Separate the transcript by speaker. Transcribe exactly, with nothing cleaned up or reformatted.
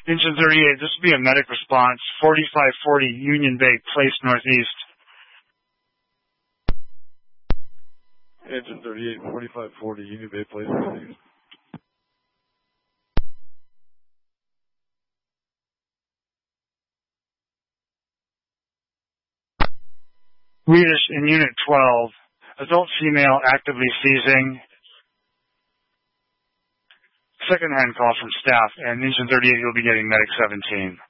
Speaker 1: Engine thirty-eight, this will be a medic response, forty-five forty Union Bay Place Northeast.
Speaker 2: Engine thirty-eight, forty-five forty Union Bay Place Northeast.
Speaker 1: Swedish in Unit twelve, adult female actively seizing. Second hand call from staff, and Engine thirty-eight, you'll be getting medic seventeen.